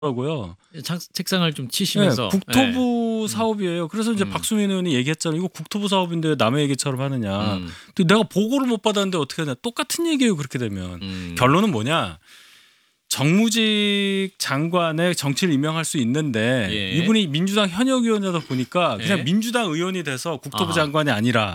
더라고요. 책상을 좀 치시면서 국토부 사업이에요. 그래서 이제 박수민 의원이 얘기했잖아요. 이거 국토부 사업인데 왜 남의 얘기처럼 하느냐. 근데 내가 보고를 못 받았는데 어떻게 하냐. 똑같은 얘기예요. 그렇게 되면. 결론은 뭐냐. 정무직 장관의 정치를 임명할 수 있는데 이분이 민주당 현역 의원이다 보니까 그냥 민주당 의원이 돼서 국토부 장관이 아니라